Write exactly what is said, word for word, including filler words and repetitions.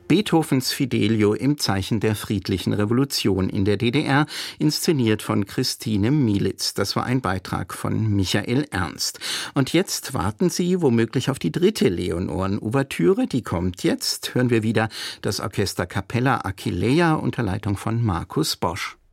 Beethovens Fidelio im Zeichen der friedlichen Revolution in der D D R, inszeniert von Christine Mielitz. Das war ein Beitrag von Michael Ernst. Und jetzt warten Sie womöglich auf die dritte Leonoren-Ouvertüre. Die kommt jetzt. Hören wir wieder das Orchester Capella Aquileia unter Leitung von Markus Bosch.